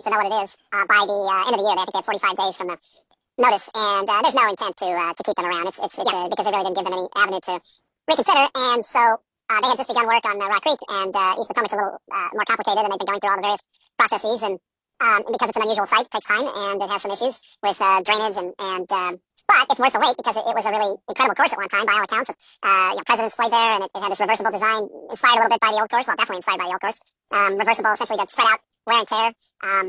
to know what it is by the end of the year. I think they have 45 days from the notice, and there's no intent to keep them around. It's because they really didn't give them any avenue to reconsider, and so they had just begun work on Rock Creek, and East Potomac's a little more complicated, and they've been going through all the various processes, and because it's an unusual site, it takes time, and it has some issues with drainage, but it's worth the wait because it was a really incredible course at one time, by all accounts. Presidents played there, and it had this reversible design, inspired a little bit by the old course. Well, definitely inspired by the old course. Reversible, essentially, to spread out wear and tear.